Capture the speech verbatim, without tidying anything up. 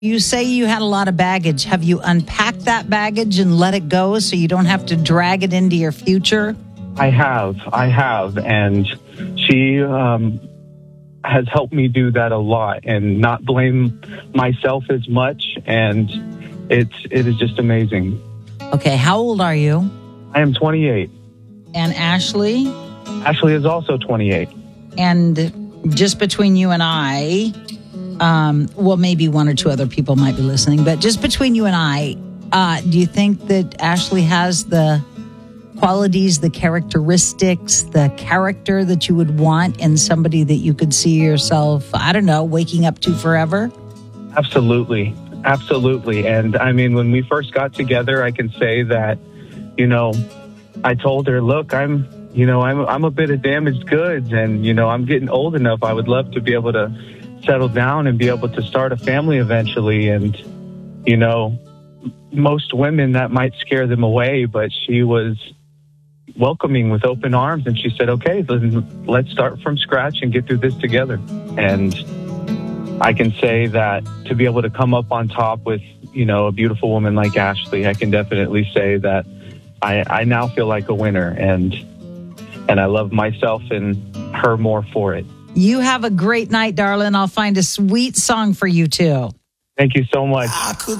You say you had a lot of baggage. Have you unpacked that baggage and let it go so you don't have to drag it into your future? I have. I have. And she um, has helped me do that a lot and not blame myself as much. And it's, it is just amazing. Okay, how old are you? I am twenty-eight. And Ashley? Ashley is also twenty-eight. And just between you and I... Um, well, maybe one or two other people might be listening, but just between you and I, uh, do you think that Ashley has the qualities, the characteristics, the character that you would want in somebody that you could see yourself, I don't know, waking up to forever? Absolutely. Absolutely. And I mean, when we first got together, I can say that, you know, I told her, look, I'm, you know, I'm, I'm a bit of damaged goods and, you know, I'm getting old enough. I would love to be able to settle down and be able to start a family eventually. And, you know, most women that might scare them away, but she was welcoming with open arms. And she said, okay, then let's start from scratch and get through this together. And I can say that to be able to come up on top with, you know, a beautiful woman like Ashley, I can definitely say that I, I now feel like a winner, and, and I love myself and her more for it. You have a great night, darling. I'll find a sweet song for you, too. Thank you so much. I could